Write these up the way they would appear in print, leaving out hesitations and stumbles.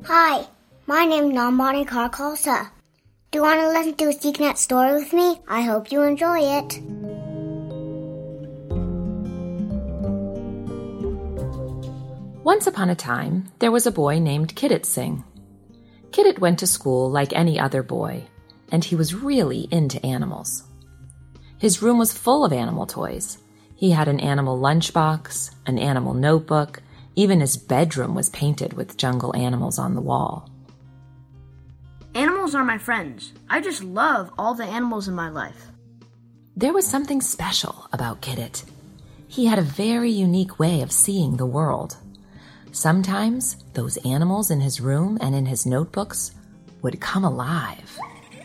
Hi, my name's Nambani Karkalsa. Do you want to listen to a SeekNet story with me? I hope you enjoy it. Once upon a time, there was a boy named Kidit Singh. Kidit went to school like any other boy, and he was really into animals. His room was full of animal toys. He had an animal lunchbox, an animal notebook, even his bedroom was painted with jungle animals on the wall. Animals are my friends. I just love all the animals in my life. There was something special about Kidit. He had a very unique way of seeing the world. Sometimes those animals in his room and in his notebooks would come alive.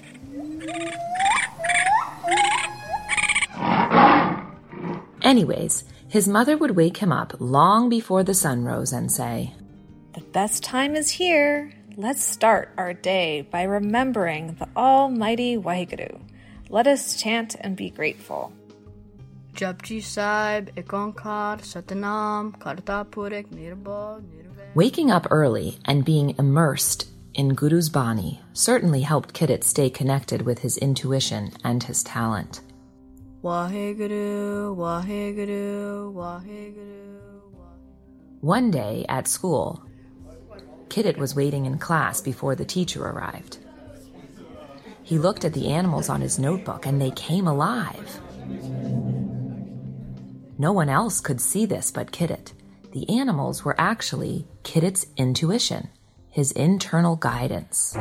Anyways, his mother would wake him up long before the sun rose and say, "The best time is here. Let's start our day by remembering the Almighty Waheguru. Let us chant and be grateful." Japji Sahib, Ek Onkar, Satnam, Karta Purik, Nirbhav, Nirvair. Waking up early and being immersed in Guru's Bani certainly helped Kidit stay connected with his intuition and his talent. Waheguru, Waheguru, Waheguru. One day at school, Kidit was waiting in class before the teacher arrived. He looked at the animals on his notebook and they came alive. No one else could see this but Kidit. The animals were actually Kidit's intuition, his internal guidance.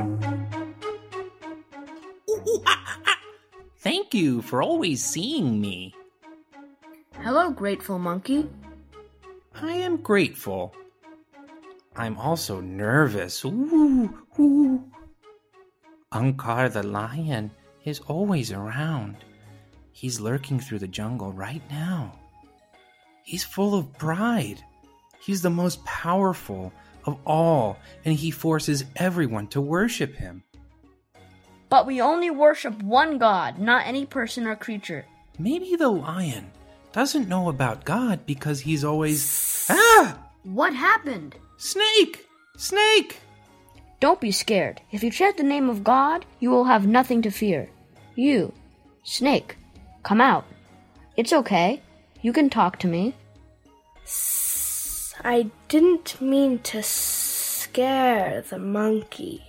Thank you for always seeing me. Hello, grateful monkey. I am grateful. I'm also nervous. Ooh, ooh. Ankar the lion is always around. He's lurking through the jungle right now. He's full of pride. He's the most powerful of all, and he forces everyone to worship him. But we only worship one God, not any person or creature. Maybe the lion doesn't know about God because he's always... Ah! What happened? Snake! Snake! Don't be scared. If you chant the name of God, you will have nothing to fear. You, Snake, come out. It's okay. You can talk to me. I didn't mean to scare the monkey.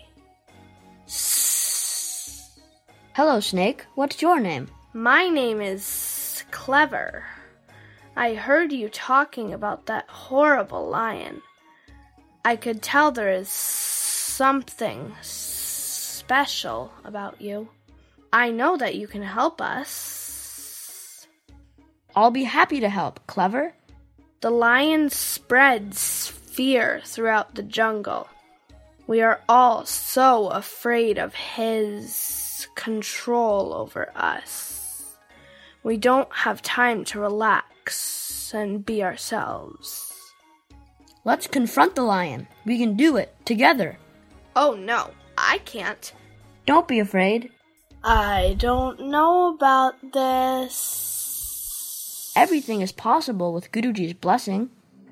Hello, Snake. What's your name? My name is Clever. I heard you talking about that horrible lion. I could tell there is something special about you. I know that you can help us. I'll be happy to help, Clever. The lion spreads fear throughout the jungle. We are all so afraid of his control over us. We don't have time to relax and be ourselves. Let's confront the lion. We can do it together. Oh no, I can't. Don't be afraid. I don't know about this. Everything is possible with Guruji's blessing.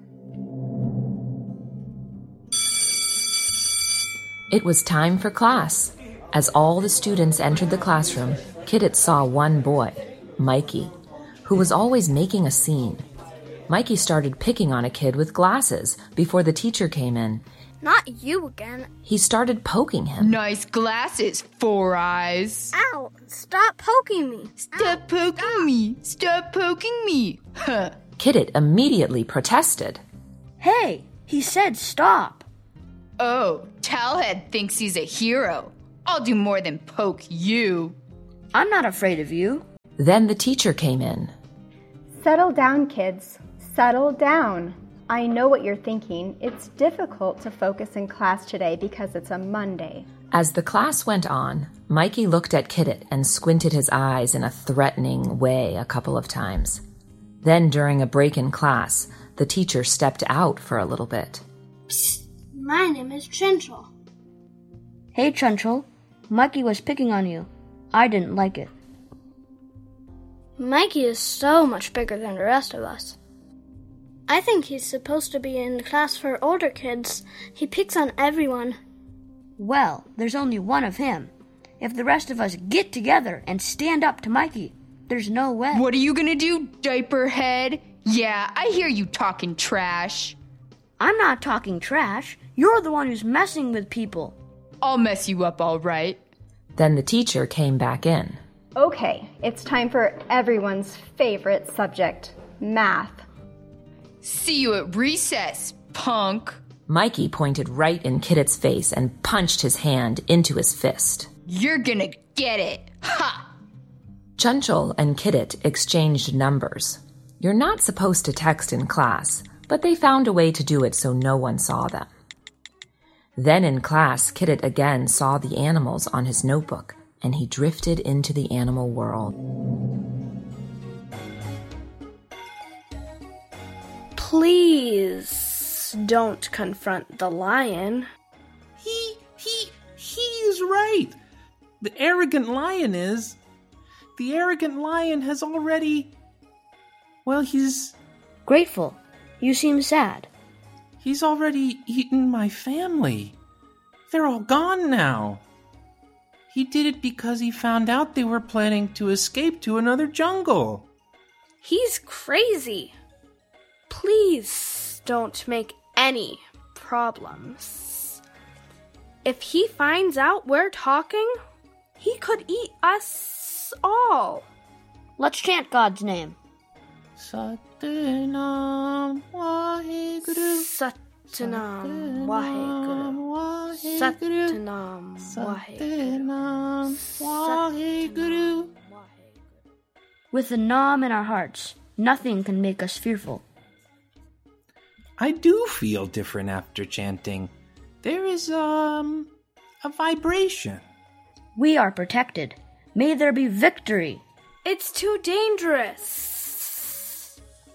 It was time for class. As all the students entered the classroom, Kidit saw one boy, Mikey, who was always making a scene. Mikey started picking on a kid with glasses before the teacher came in. Not you again. He started poking him. Nice glasses, Four Eyes. Ow! Stop poking me. Stop poking me. Stop poking me. Huh. Kidit immediately protested. Hey, he said stop. Oh, Towelhead thinks he's a hero. I'll do more than poke you. I'm not afraid of you. Then the teacher came in. Settle down, kids. Settle down. I know what you're thinking. It's difficult to focus in class today because it's a Monday. As the class went on, Mikey looked at Kidit and squinted his eyes in a threatening way a couple of times. Then during a break in class, the teacher stepped out for a little bit. Psst, my name is Trenchel. Hey, Trenchel. Mikey was picking on you. I didn't like it. Mikey is so much bigger than the rest of us. I think he's supposed to be in the class for older kids. He picks on everyone. Well, there's only one of him. If the rest of us get together and stand up to Mikey, there's no way. What are you gonna do, diaper head? Yeah, I hear you talking trash. I'm not talking trash. You're the one who's messing with people. I'll mess you up all right. Then the teacher came back in. Okay, it's time for everyone's favorite subject, math. See you at recess, punk. Mikey pointed right in Kiddit's face and punched his hand into his fist. You're gonna get it. Ha! Chunchul and Kiddit exchanged numbers. You're not supposed to text in class, but they found a way to do it so no one saw them. Then in class, Kiddit again saw the animals on his notebook, and he drifted into the animal world. Please don't confront the lion. He's right. The arrogant lion has already... Well, he's Grateful. You seem sad. already eaten my family. They're all gone now. He did it because he found out they were planning to escape to another jungle. He's crazy. Please don't make any problems. If he finds out we're talking, he could eat us all. Let's chant God's name. Satanam Waheguru. Satanam Waheguru. Satanam Waheguru. Waheguru. With the Nam in our hearts, nothing can make us fearful. I do feel different after chanting. There is, a vibration. We are protected. May there be victory. It's too dangerous.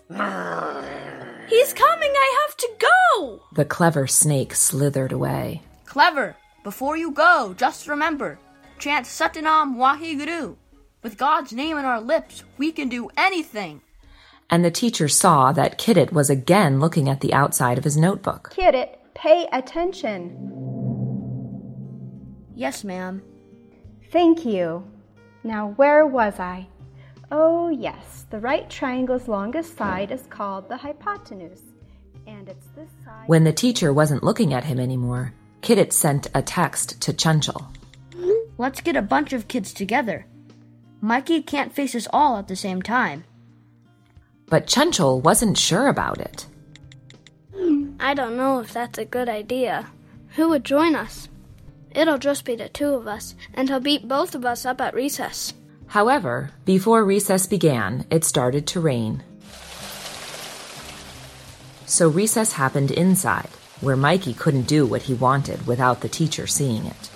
He's coming. I have to go. The clever snake slithered away. Clever. Before you go, just remember, chant Satanam Waheguru. With God's name in our lips, we can do anything. And the teacher saw that Kiddit was again looking at the outside of his notebook. Kiddit, pay attention. Yes, ma'am. Thank you. Now, where was I? Oh, yes, the right triangle's longest side is called the hypotenuse, and it's this side... When the teacher wasn't looking at him anymore, Kiddit sent a text to Chunchul. Let's get a bunch of kids together. Mikey can't face us all at the same time. But Chunchul wasn't sure about it. I don't know if that's a good idea. Who would join us? It'll just be the two of us, and he'll beat both of us up at recess. However, before recess began, it started to rain. So recess happened inside, where Mikey couldn't do what he wanted without the teacher seeing it.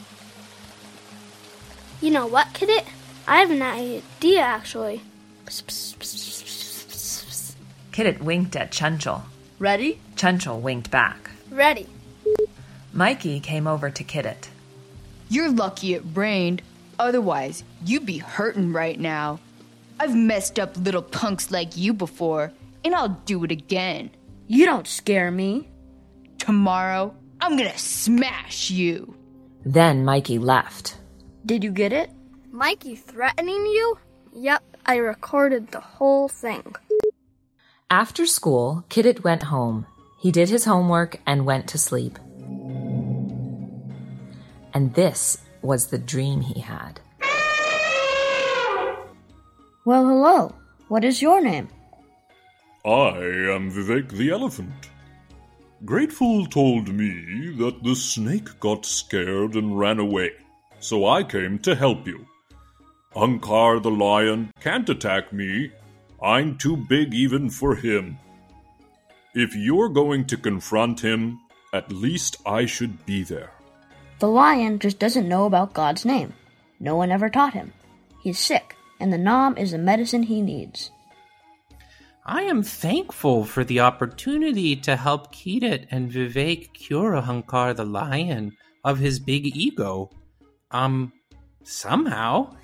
You know what, Kiddit? I have an idea, actually. Kiddit winked at Chunchul. Ready? Chunchul winked back. Ready. Mikey came over to Kiddit. You're lucky it rained. Otherwise, you'd be hurting right now. I've messed up little punks like you before, and I'll do it again. You don't scare me. Tomorrow, I'm gonna smash you. Then Mikey left. Did you get it? Mikey threatening you? Yep, I recorded the whole thing. After school, Kiddit went home. He did his homework and went to sleep. And this was the dream he had. Well, hello. What is your name? I am Vivek the Elephant. Grateful told me that the snake got scared and ran away, so I came to help you. Ankar the lion can't attack me. I'm too big even for him. If you're going to confront him, at least I should be there. The lion just doesn't know about God's name. No one ever taught him. He's sick, and the Nam is the medicine he needs. I am thankful for the opportunity to help Kiddit and Vivek cure Ankar the lion of his big ego. Somehow.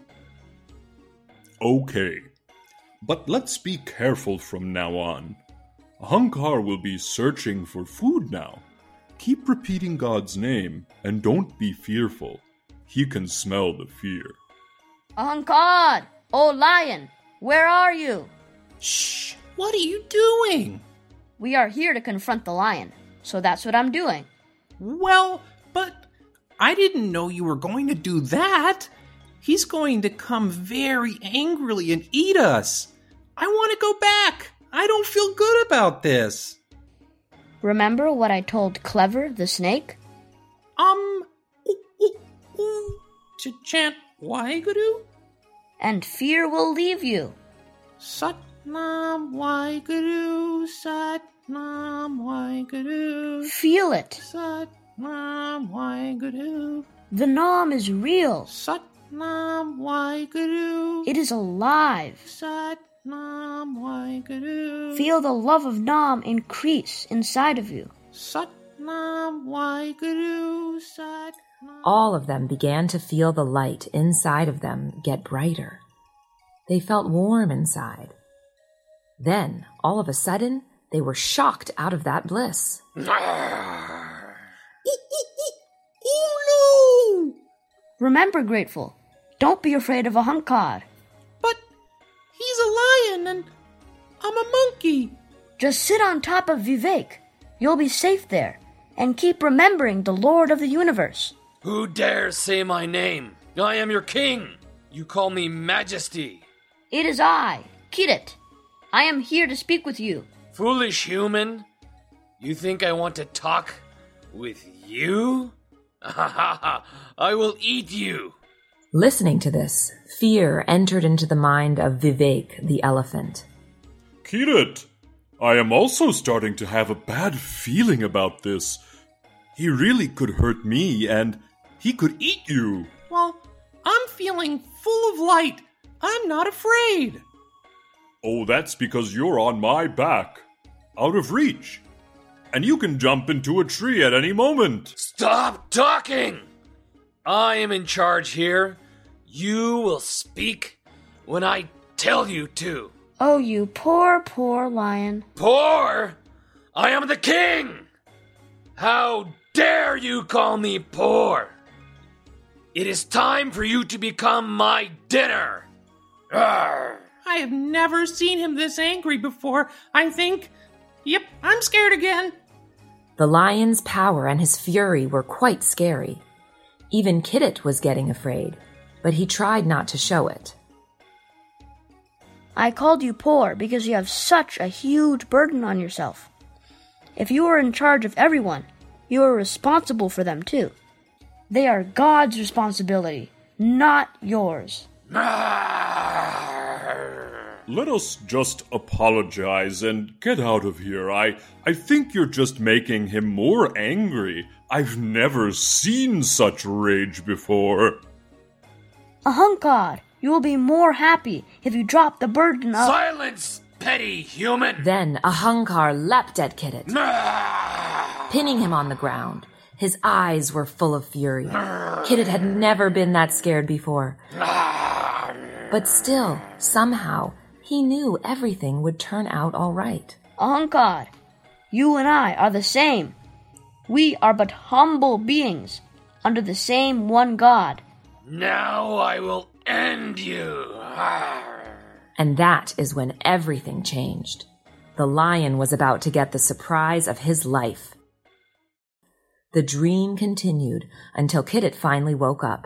Okay, but let's be careful from now on. Ankar will be searching for food now. keep repeating God's name and don't be fearful. He can smell the fear. Ahankar! Oh, lion! Where are you? Shh! What are you doing? We are here to confront the lion, so that's what I'm doing. Well, but I didn't know you were going to do that. He's going to come very angrily and eat us. I want to go back. I don't feel good about this. Remember what I told Clever the snake? To chant Waheguru? And fear will leave you. Satnam Waheguru, Satnam Waheguru. Feel it. Satnam Waheguru. The Nam is real. Satnam Waheguru. It is alive. Satnam Waheguru. Feel the love of Nam increase inside of you. Satnam Waheguru. Satnam. All of them began to feel the light inside of them get brighter. They felt warm inside. Then, all of a sudden, they were shocked out of that bliss. Oh no! Remember, Grateful, don't be afraid of Ahankar. But he's a lion and I'm a monkey. Just sit on top of Vivek. You'll be safe there. And keep remembering the Lord of the universe. Who dares say my name? I am your king. You call me Majesty. It is I, Kirit. I am here to speak with you. Foolish human. You think I want to talk with you? I will eat you. Listening to this, fear entered into the mind of Vivek the elephant. Kirit, I am also starting to have a bad feeling about this. He really could hurt me and he could eat you. Well, I'm feeling full of light. I'm not afraid. Oh, that's because you're on my back, out of reach. And you can jump into a tree at any moment. Stop talking! I am in charge here. You will speak when I tell you to. Oh, you poor, poor lion. Poor? I am the king! How dare you call me poor? It is time for you to become my dinner. Arr. I have never seen him this angry before. I think... Yep, I'm scared again. The lion's power and his fury were quite scary. Even Kirit was getting afraid, but he tried not to show it. I called you poor because you have such a huge burden on yourself. If you are in charge of everyone, you are responsible for them too. They are God's responsibility, not yours. Let us just apologize and get out of here. I think you're just making him more angry. I've never seen such rage before. Ahankar, you will be more happy if you drop the burden of... Silence, petty human! Then Ahankar leapt at Kirit, pinning him on the ground. His eyes were full of fury. Kirit had never been that scared before. But still, somehow, he knew everything would turn out all right. Ahankar, you and I are the same. We are but humble beings under the same one God. Now I will end you. And that is when everything changed. The lion was about to get the surprise of his life. The dream continued until Kirit finally woke up.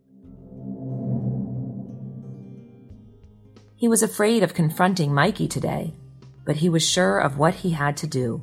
He was afraid of confronting Mikey today, but he was sure of what he had to do.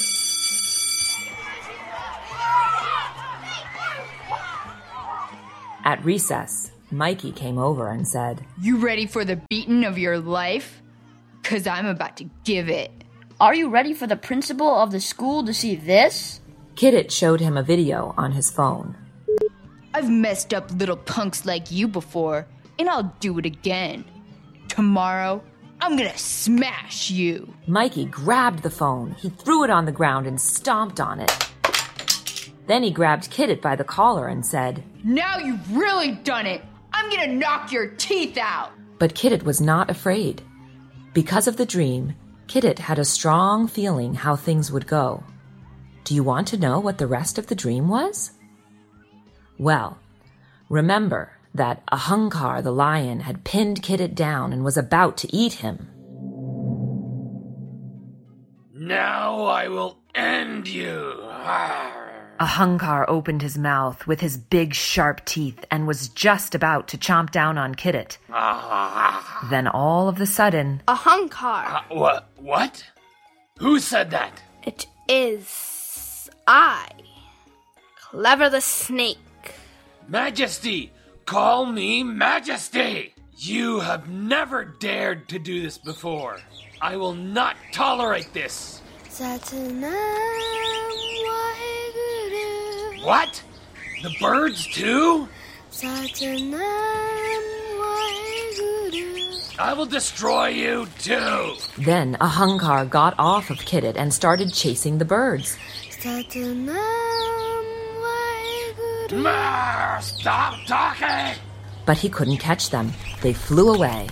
At recess, Mikey came over and said, You ready for the beating of your life? 'Cause I'm about to give it. Are you ready for the principal of the school to see this? Kirit showed him a video on his phone. I've messed up little punks like you before, and I'll do it again. Tomorrow, I'm gonna smash you. Mikey grabbed the phone. He threw it on the ground and stomped on it. Then he grabbed Kirit by the collar and said, Now you've really done it. I'm gonna knock your teeth out. But Kirit was not afraid. Because of the dream, Kirit had a strong feeling how things would go. Do you want to know what the rest of the dream was? Well, remember that Ahankar the lion had pinned Kidit down and was about to eat him. Now I will end you. Ahankar opened his mouth with his big sharp teeth and was just about to chomp down on Kidit. Then all of a sudden... Ahankar! What? Who said that? It is I, Clever the Snake. Majesty! Call me Majesty! You have never dared to do this before. I will not tolerate this. What? The birds too? I will destroy you too. Then Ahankar got off of Kidit and started chasing the birds. Stop talking! But he couldn't catch them. They flew away.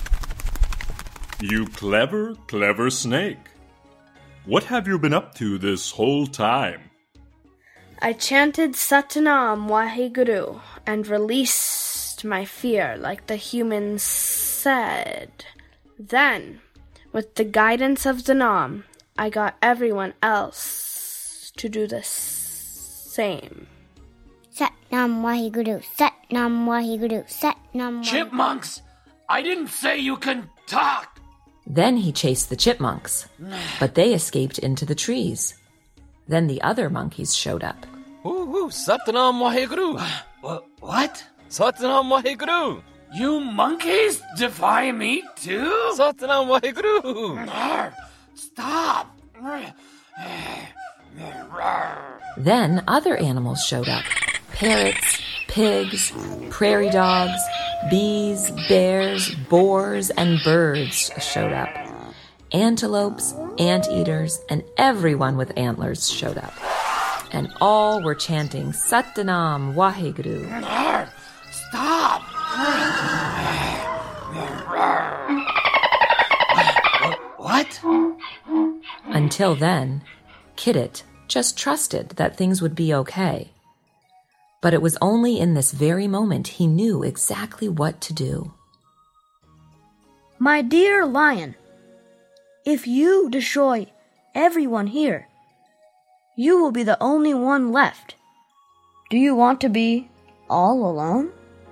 You clever snake. What have you been up to this whole time? I chanted Satanam Waheguru and released my fear like the humans said. Then, with the guidance of Danam, I got everyone else to do the same. Satnam Waheguru, Satnam Waheguru, Satnam Waheguru. Chipmunks! I didn't say you can talk! Then he chased the chipmunks, but they escaped into the trees. Then the other monkeys showed up. Satanam Waheguru! What? Satanam Waheguru! You monkeys defy me too? Satanam Waheguru! Stop! Then other animals showed up. Parrots, pigs, prairie dogs, bees, bears, boars, and birds showed up. Antelopes, anteaters, and everyone with antlers showed up. And all were chanting Satanam Waheguru. Stop! What? Until then, Kidit just trusted that things would be okay. But it was only in this very moment he knew exactly what to do. My dear lion, if you destroy everyone here, you will be the only one left. Do you want to be all alone?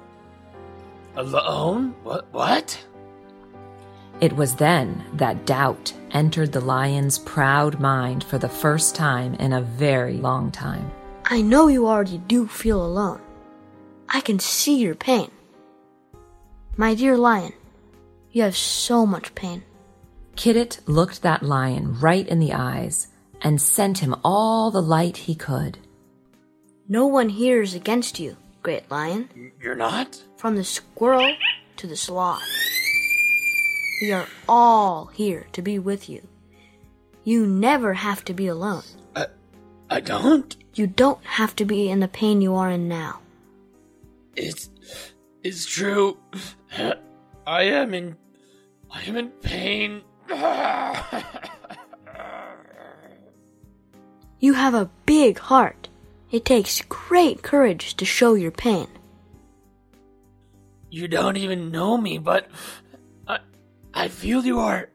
Alone? What? It was then that doubt entered the lion's proud mind for the first time in a very long time. I know you already do feel alone. I can see your pain. My dear lion, you have so much pain. Kidit looked that lion right in the eyes and sent him all the light he could. No one here is against you, great lion. You're not? From the squirrel to the sloth. We are all here to be with you. You never have to be alone. I don't? You don't have to be in the pain you are in now. It's true. I am in pain. You have a big heart. It takes great courage to show your pain. You don't even know me, but I feel you are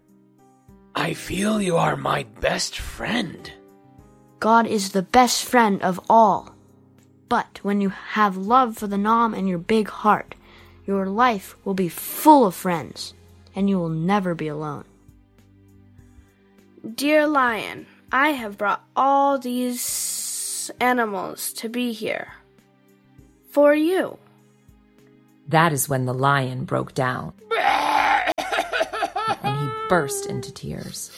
my best friend. God is the best friend of all. But when you have love for the Nam and your big heart, your life will be full of friends, and you will never be alone. Dear lion, I have brought all these animals to be here. For you. That is when the lion broke down. And he burst into tears.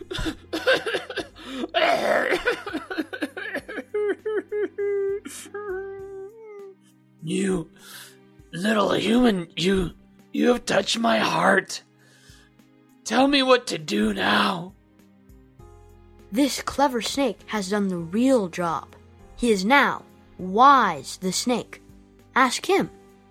You little human, you have touched my heart. Tell me what to do now. This clever snake has done the real job. He is now Wise the snake. Ask him.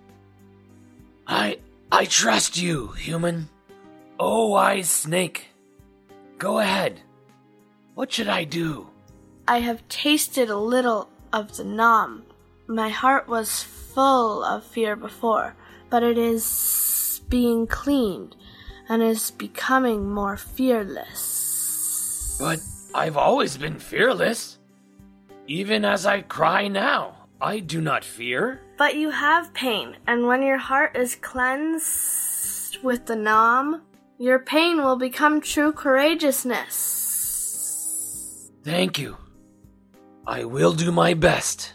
I trust you, human. Oh, wise snake. Go ahead. What should I do? I have tasted a little of the nom. My heart was full of fear before, but it is being cleaned and is becoming more fearless. But I've always been fearless. Even as I cry now, I do not fear. But you have pain, and when your heart is cleansed with the nom, your pain will become true courageousness. Thank you. I will do my best.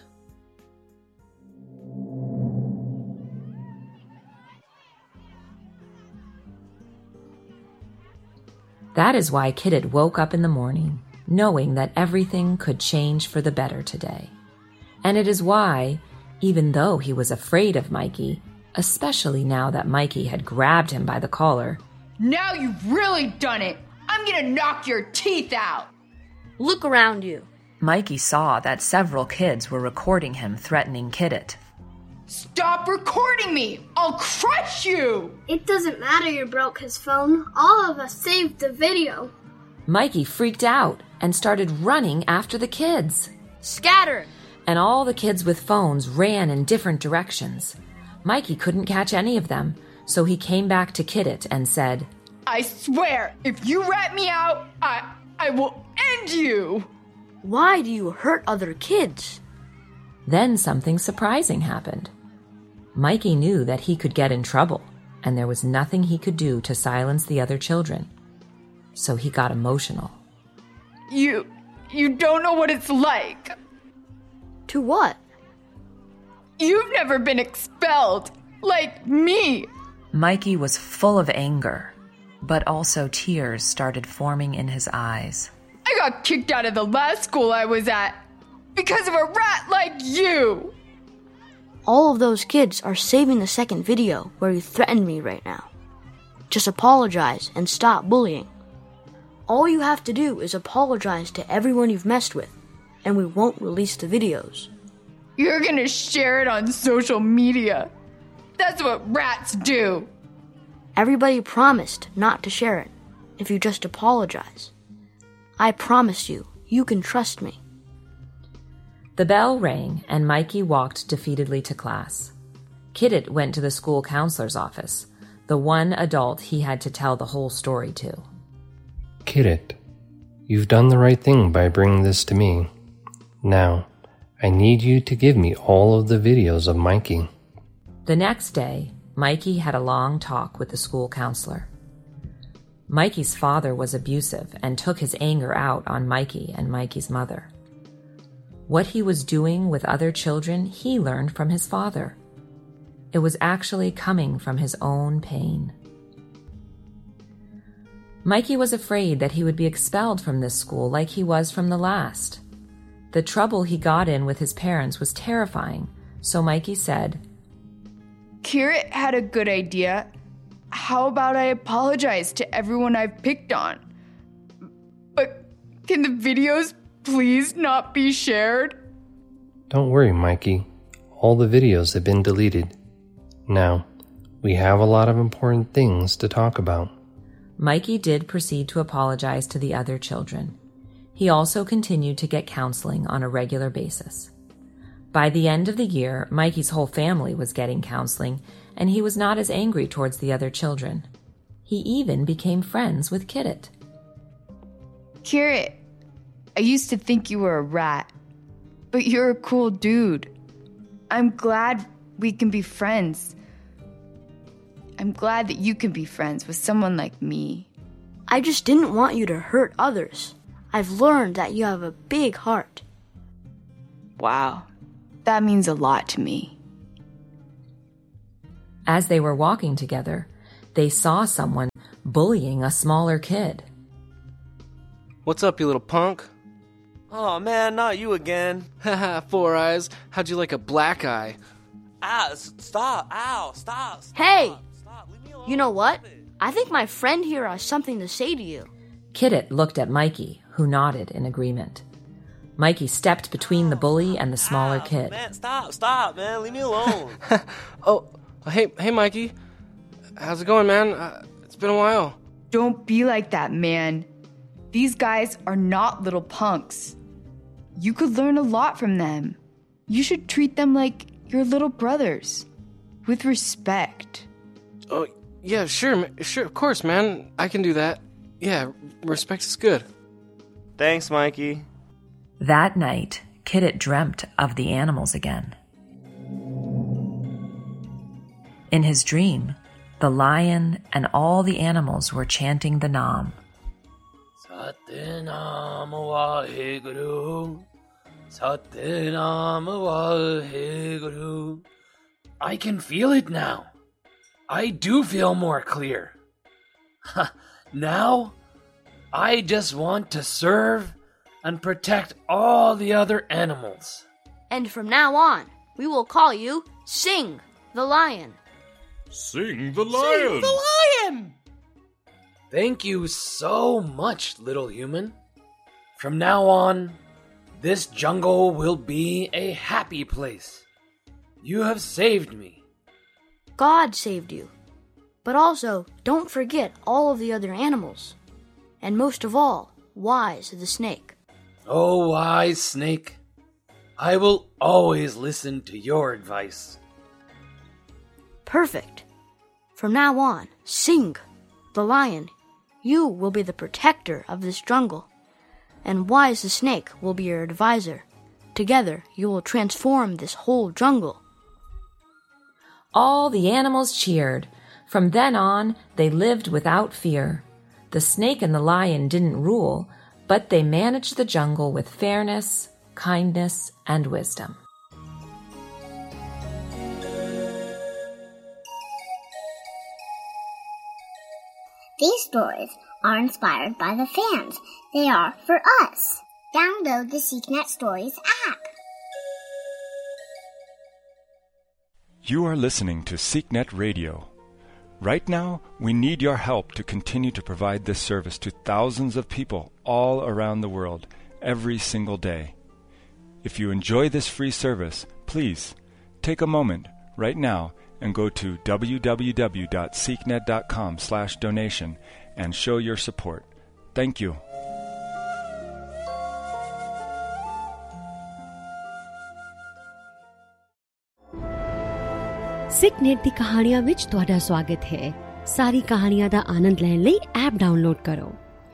That is why Kidit woke up in the morning, knowing that everything could change for the better today. And it is why, even though he was afraid of Mikey, especially now that Mikey had grabbed him by the collar, Now you've really done it! I'm gonna knock your teeth out! Look around you. Mikey saw that several kids were recording him threatening Kidit. Stop recording me! I'll crush you! It doesn't matter you broke his phone. All of us saved the video. Mikey freaked out and started running after the kids. Scatter! And all the kids with phones ran in different directions. Mikey couldn't catch any of them, so he came back to Kidit and said, I swear, if you rat me out, I will end you! Why do you hurt other kids? Then something surprising happened. Mikey knew that he could get in trouble, and there was nothing he could do to silence the other children. So he got emotional. You don't know what it's like. To what? You've never been expelled, like me. Mikey was full of anger, but also tears started forming in his eyes. I got kicked out of the last school I was at because of a rat like you. All of those kids are saving the second video where you threatened me right now. Just apologize and stop bullying. All you have to do is apologize to everyone you've messed with, and we won't release the videos. You're gonna share it on social media. That's what rats do. Everybody promised not to share it if you just apologize. I promise you, you can trust me. The bell rang, and Mikey walked defeatedly to class. Kidit went to the school counselor's office, the one adult he had to tell the whole story to. Kidit, you've done the right thing by bringing this to me. Now, I need you to give me all of the videos of Mikey. The next day, Mikey had a long talk with the school counselor. Mikey's father was abusive and took his anger out on Mikey and Mikey's mother. What he was doing with other children, he learned from his father. It was actually coming from his own pain. Mikey was afraid that he would be expelled from this school like he was from the last. The trouble he got in with his parents was terrifying, so Mikey said, Kidit had a good idea. How about I apologize to everyone I've picked on? But can the videos please not be shared? Don't worry, Mikey. All the videos have been deleted. Now, we have a lot of important things to talk about. Mikey did proceed to apologize to the other children. He also continued to get counseling on a regular basis. By the end of the year, Mikey's whole family was getting counseling, and he was not as angry towards the other children. He even became friends with Kidit. Kidit, I used to think you were a rat, but you're a cool dude. I'm glad we can be friends. I'm glad that you can be friends with someone like me. I just didn't want you to hurt others. I've learned that you have a big heart. Wow, that means a lot to me. As they were walking together, they saw someone bullying a smaller kid. What's up, you little punk? Oh man, not you again. Haha, 4 eyes. How'd you like a black eye? Ah, stop. Ow, stop. Hey! Stop. Leave me alone. You know what? I think my friend here has something to say to you. Kidit looked at Mikey, who nodded in agreement. Mikey stepped between the bully and the smaller kid. Man, stop, man. Leave me alone. Oh, hey, Mikey. How's it going, man? It's been a while. Don't be like that, man. These guys are not little punks. You could learn a lot from them. You should treat them like your little brothers, with respect. Oh, yeah, sure, of course, man. I can do that. Yeah, respect is good. Thanks, Mikey. That night, Kidit dreamt of the animals again. In his dream, the lion and all the animals were chanting the Nam. Satinam Waheguru, Satinam Waheguru. I can feel it now. I do feel more clear. Now, I just want to serve and protect all the other animals. And from now on, we will call you Sing the Lion. Sing the lion! Sing the lion! Thank you so much, little human. From now on, this jungle will be a happy place. You have saved me. God saved you. But also, don't forget all of the other animals. And most of all, Wise the snake. Oh, Wise Snake, I will always listen to your advice. Perfect. From now on, Sing the Lion, you will be the protector of this jungle, and Wise the snake will be your advisor. Together, you will transform this whole jungle. All the animals cheered. From then on, they lived without fear. The snake and the lion didn't rule, but they managed the jungle with fairness, kindness, and wisdom. These stories are inspired by the fans. They are for us. Download the SeekNet Stories app. You are listening to SeekNet Radio. Right now, we need your help to continue to provide this service to thousands of people all around the world every single day. If you enjoy this free service, please take a moment right now and go to www.seeknet.com/donation and show your support. Thank you. ਸਿਕਨੈਟ ਦੀ ਕਹਾਣੀਆਂ ਵਿੱਚ ਤੁਹਾਡਾ ਸਵਾਗਤ ਹੈ। ਸਾਰੀ ਕਹਾਣੀਆਂ ਦਾ ਆਨੰਦ ਲੈਣ ਲਈ app download ਕਰੋ।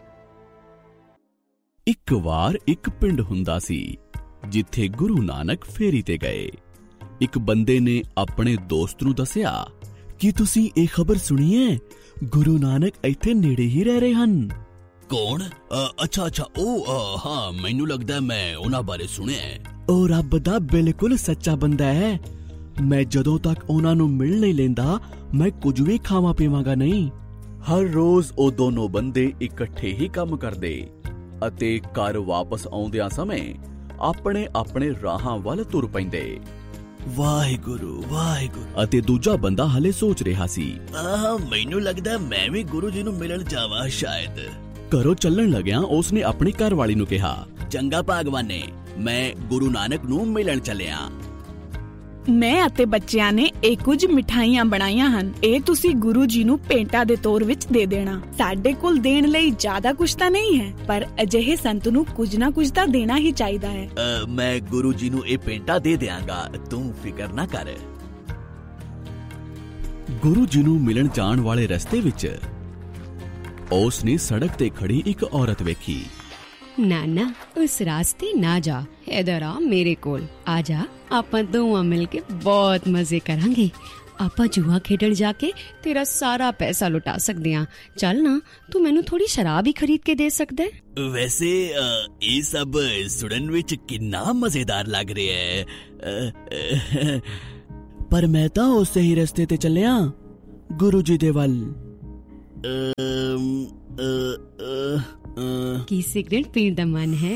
ਇੱਕ ਵਾਰ ਇੱਕ ਪਿੰਡ ਹੁੰਦਾ ਸੀ ਜਿੱਥੇ ਗੁਰੂ ਨਾਨਕ ਫੇਰੀ ਤੇ ਗਏ। ਇੱਕ ਬੰਦੇ ਨੇ ਆਪਣੇ ਦੋਸਤ ਨੂੰ ਦੱਸਿਆ ਕਿ ਤੁਸੀਂ ਇਹ ਖਬਰ ਸੁਣੀ ਹੈ, ਗੁਰੂ ਨਾਨਕ ਇੱਥੇ ਨੇੜੇ ਹੀ ਰਹਿ ਰਹੇ ਹਨ। ਕੌਣ? ਅੱਛਾ ਉਹ ਹਾਂ, ਮੈਨੂੰ ਲੱਗਦਾ ਮੈਂ ਉਹਨਾਂ ਬਾਰੇ ਸੁਣਿਆ। ਉਹ ਰੱਬ ਦਾ ਬਿਲਕੁਲ ਸੱਚਾ ਬੰਦਾ ਹੈ। ਮੈਂ ਜਦੋਂ ਤੱਕ ਉਹਨਾਂ ਨੂੰ ਮਿਲ ਨਹੀਂ ਲੈਂਦਾ, ਮੈਂ ਕੁਝ ਵੀ ਖਾਵਾਂ ਪੀਵਾਂਗਾ ਨਹੀਂ। ਹਰ ਰੋਜ਼ ਉਹ ਦੋਨੋਂ ਬੰਦੇ ਇਕੱਠੇ ਹੀ ਕੰਮ ਕਰਦੇ ਅਤੇ ਘਰ ਵਾਪਸ ਆਉਂਦਿਆਂ ਸਮੇਂ ਆਪਣੇ ਆਪਣੇ ਰਾਹਾਂ ਵੱਲ ਤੁਰ ਪੈਂਦੇ। ਵਾਹਿਗੁਰੂ ਵਾਹਿਗੁਰੂ। ਅਤੇ ਦੂਜਾ ਬੰਦਾ ਹਲੇ ਸੋਚ ਰਿਹਾ ਸੀ, ਮੈਨੂੰ ਲੱਗਦਾ ਮੈਂ ਵੀ ਗੁਰੂ ਜੀ ਨੂੰ ਮਿਲਣ ਜਾਵਾਂ ਸ਼ਾਇਦ। ਘਰੋਂ ਚੱਲਣ ਲੱਗਿਆ ਉਸਨੇ ਆਪਣੀ ਘਰਵਾਲੀ ਨੂੰ ਕਿਹਾ, ਚੰਗਾ ਭਗਵਾਨੇ, ਮੈਂ ਗੁਰੂ ਨਾਨਕ ਨੂੰ ਮਿਲਣ ਚੱਲਿਆ। ਮੈਂ ਅਤੇ ਬੱਚਿਆਂ ਨੇ ਇਹ ਕੁਝ ਮਿਠਾਈਆਂ ਬਣਾਈਆਂ ਹਨ। ਇਹ ਤੁਸੀਂ ਗੁਰੂ ਜੀ ਨੂੰ ਭੇਂਟਾ ਦੇ ਤੌਰ ਵਿੱਚ ਦੇ ਦੇਣਾ। ਸਾਡੇ ਕੋਲ ਦੇਣ ਲਈ ਜ਼ਿਆਦਾ ਕੁਝ ਤਾਂ ਨਹੀਂ ਹੈ, ਪਰ ਅਜਿਹੇ ਸੰਤ ਨੂੰ ਕੁਝ ਨਾ ਕੁਝ ਤਾਂ ਦੇਣਾ ਹੀ ਚਾਹੀਦਾ ਹੈ। ਮੈਂ ਗੁਰੂ ਜੀ ਨੂੰ ਇਹ ਭੇਂਟਾ ਦੇ ਦਿਆਂਗਾ, ਤੂੰ ਫਿਕਰ ਨਾ ਕਰ। ਗੁਰੂ ਜੀ ਨੂੰ ਮਿਲਣ ਜਾਣ ਵਾਲੇ ਰਸਤੇ ਵਿੱਚ ਉਸ ਨੇ ਸੜਕ ਤੇ ਖੜੀ ਇੱਕ ਔਰਤ ਵੇਖੀ। ਨਾ ਉਸ ਰਾਸਤੇ ਨਾ ਜਾ, ਇਧਰ ਆ ਮੇਰੇ ਕੋਲ ਆ ਜਾ। ਆਪਾਂ ਦੋਵਾਂ ਮਿਲ ਕੇ ਬਹੁਤ ਮਜ਼ੇ ਕਰਾਂਗੇ। ਆਪਾਂ ਜੂਆ ਖੇਡਣ ਜਾ ਕੇ ਤੇਰਾ ਸਾਰਾ ਪੈਸਾ ਲੁਟਾ ਸਕਦੇ ਹਾਂ। ਚੱਲ ਨਾ, ਤੂੰ ਮੈਨੂੰ ਥੋੜੀ ਸ਼ਰਾਬ ਹੀ ਖਰੀਦ ਕੇ ਦੇ ਸਕਦਾ ਹੈ। ਵੈਸੇ ਇਹ ਸਭ ਸੁਣਨ ਵਿੱਚ ਕਿੰਨਾ ਮਜ਼ੇਦਾਰ ਲੱਗ ਰਿਹਾ ਹੈ, ਪਰ ਮੈਂ ਤਾਂ ਉਸੇ ਹੀ ਰਸਤੇ ਤੇ ਚੱਲਿਆ, ਗੁਰੂ ਜੀ ਦੇ ਵੱਲ। ਕੀ ਸਿਗਰਟ ਪੀਣ ਦਾ ਮਨ ਹੈ?